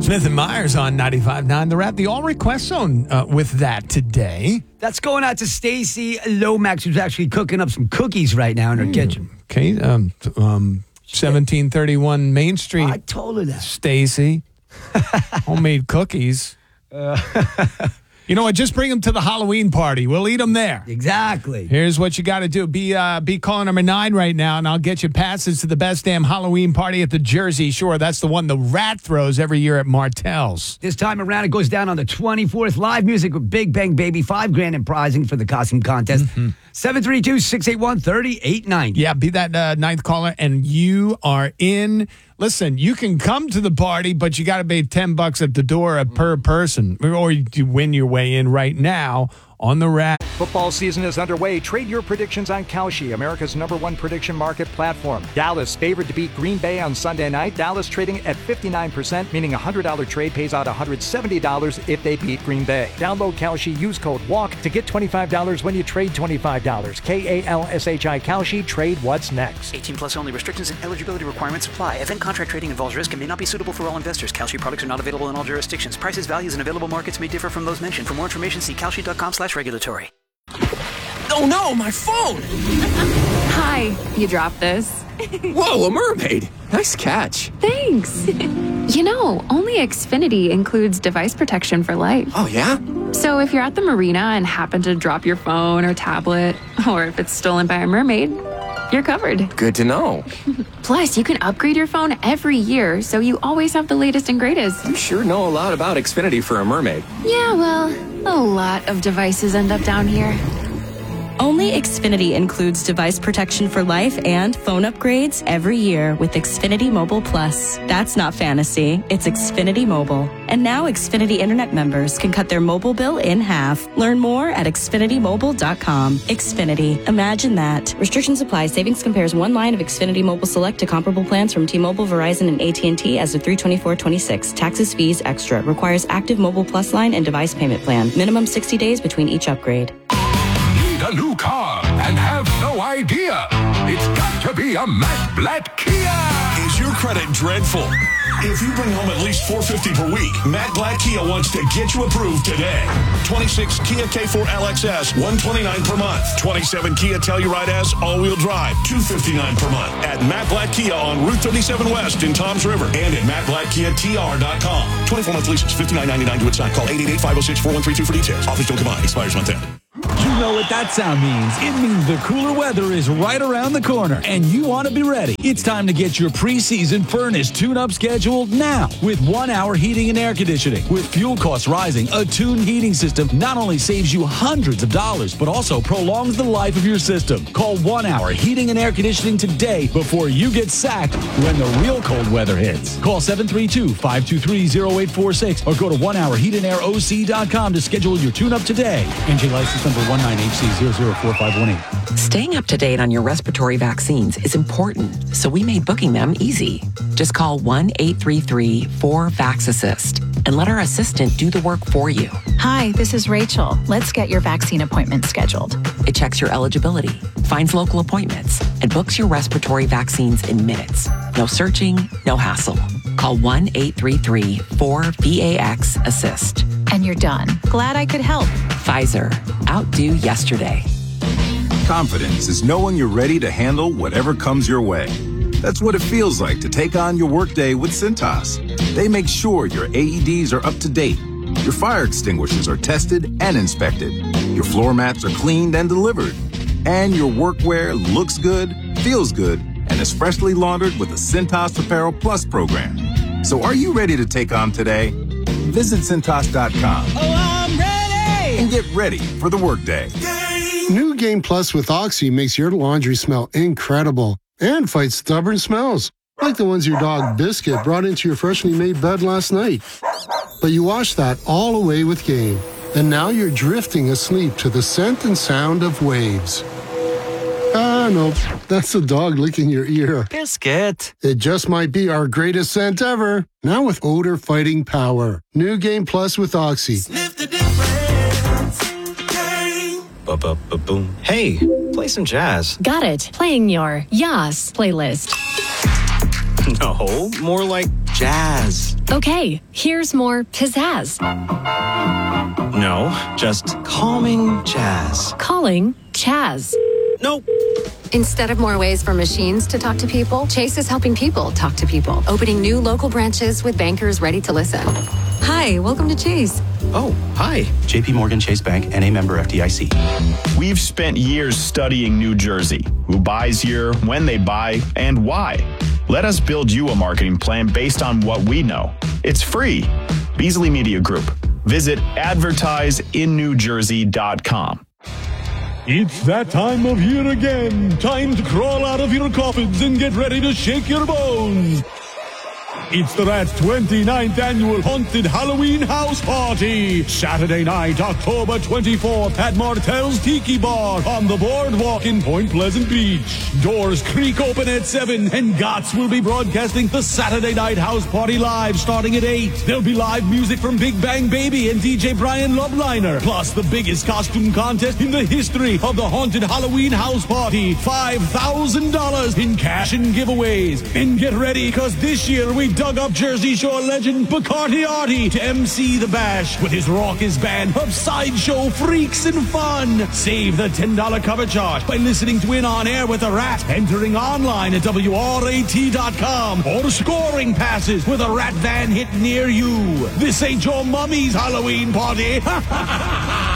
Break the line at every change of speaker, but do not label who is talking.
Smith and Myers on 95.9 The Rap. The all request zone with that today.
That's going out to Stacy Lomax, who's actually cooking up some cookies right now in her kitchen.
Okay, 1731 Main Street.
I told her that.
Stacy, homemade cookies. You know what? Just bring them to the Halloween party. We'll eat them there.
Exactly.
Here's what you got to do. Be caller number 9 right now, and I'll get you passes to the best damn Halloween party at the Jersey Shore. That's the one the Rat throws every year at Martell's.
This time around, it goes down on the 24th. Live music with Big Bang Baby. $5,000 in prizing for the costume contest. 732-681-3890.
Yeah, be that ninth caller, and you are in. Listen, you can come to the party, but you got to pay $10 at the door per person, or you win your way in right now on the Rat.
Football season is underway. Trade your predictions on Kalshi, America's #1 prediction market platform. Dallas favored to beat Green Bay on Sunday night. Dallas trading at 59%, meaning a $100 trade pays out $170 if they beat Green Bay. Download Kalshi, use code WALK to get $25 when you trade $25. KALSHI Kalshi, trade what's next.
18 plus only. Restrictions and eligibility requirements apply. Event contract trading involves risk and may not be suitable for all investors. Kalshi products are not available in all jurisdictions. Prices, values, and available markets may differ from those mentioned. For more information, see kalshi.com/regulatory.
Oh no, my phone!
Hi, you dropped this.
Whoa, a mermaid! Nice catch.
Thanks. You know, only Xfinity includes device protection for life.
Oh yeah?
So if you're at the marina and happen to drop your phone or tablet, or if it's stolen by a mermaid, you're covered.
Good to know.
Plus, you can upgrade your phone every year, so you always have the latest and greatest.
You sure know a lot about Xfinity for a mermaid.
Yeah, well, a lot of devices end up down here.
Only Xfinity includes device protection for life and phone upgrades every year with Xfinity Mobile Plus. That's not fantasy, it's Xfinity Mobile. And now Xfinity Internet members can cut their mobile bill in half. Learn more at xfinitymobile.com. Xfinity, imagine that. Restrictions apply. Savings compares one line of Xfinity Mobile Select to comparable plans from T-Mobile, Verizon, and AT&T as of 3/24/26. Taxes, fees, extra. Requires active Mobile Plus line and device payment plan. Minimum 60 days between each upgrade.
A new car and have no idea? It's got to be a Matt Blatt Kia.
Is your credit dreadful? If you bring home at least $450 per week, Matt Blatt Kia wants to get you approved today. 26 Kia K4 LXS, $129 per month. 27 Kia Telluride S, all-wheel drive, $259 per month. At Matt Blatt Kia on Route 37 West in Toms River and at MattBlattKiaTR.com. 24-month leases, $59.99 to its sign. Call 888-506-4132 for details. Offers don't combine. Expires month end.
You know what that sound means. It means the cooler weather is right around the corner, and you want to be ready. It's time to get your preseason furnace tune-up scheduled now with 1 Hour Heating and Air Conditioning. With fuel costs rising, a tuned heating system not only saves you hundreds of dollars, but also prolongs the life of your system. Call 1 Hour Heating and Air Conditioning today before you get sacked when the real cold weather hits. Call 732-523-0846 or go to 1HourHeatandAirOC.com to schedule your tune-up today. NJ license number 19HC004518.
Staying up to date on your respiratory vaccines is important, so we made booking them easy. Just call 1-833-4-VAX-ASSIST and let our assistant do the work for you.
Hi, this is Rachel. Let's get your vaccine appointment scheduled.
It checks your eligibility, finds local appointments, and books your respiratory vaccines in minutes. No searching, no hassle. Call 1-833-4-VAX-ASSIST.
And you're done. Glad I could help.
Pfizer. Outdo yesterday.
Confidence is knowing you're ready to handle whatever comes your way. That's what it feels like to take on your workday with Cintas. They make sure your AEDs are up to date, your fire extinguishers are tested and inspected, your floor mats are cleaned and delivered, and your workwear looks good, feels good, and is freshly laundered with the Cintas Apparel Plus program. So are you ready to take on today? Visit Cintas.com.
Oh, I'm ready!
And get ready for the workday.
New Game Plus with Oxy makes your laundry smell incredible and fights stubborn smells, like the ones your dog Biscuit brought into your freshly made bed last night. But you washed that all away with Game, and now you're drifting asleep to the scent and sound of waves. Ah, no, that's the dog licking your ear.
Biscuit.
It just might be our greatest scent ever. Now with odor-fighting power. New Game Plus with Oxy.
Sniff the difference. Boom. Hey, play some jazz.
Got it. Playing your Yas playlist.
No, more like jazz.
Okay, here's more pizzazz.
No, just calming jazz.
Calling Chaz.
Nope.
Instead of more ways for machines to talk to people, Chase is helping people talk to people, opening new local branches with bankers ready to listen. Hi, welcome to Chase.
Oh, hi.
JP Morgan Chase Bank, NA member FDIC.
We've spent years studying New Jersey, who buys here, when they buy, and why. Let us build you a marketing plan based on what we know. It's free. Beasley Media Group. Visit advertiseinnewjersey.com.
It's that time of year again. Time to crawl out of your coffins and get ready to shake your bones. It's the Rats' 29th annual Haunted Halloween House Party. Saturday night, October 24th at Martell's Tiki Bar on the boardwalk in Point Pleasant Beach. Doors creak open at 7 and GOTS will be broadcasting the Saturday Night House Party live starting at 8. There'll be live music from Big Bang Baby and DJ Brian Loveliner, plus the biggest costume contest in the history of the Haunted Halloween House Party. $5,000 in cash and giveaways. And get ready, because this year we dug up Jersey Shore legend Bacardi Artie to MC the bash with his raucous band of sideshow freaks and fun. Save the $10 cover charge by listening to In On Air with a Rat, entering online at WRAT.com, or scoring passes with a Rat van hit near you. This ain't your mummy's Halloween party.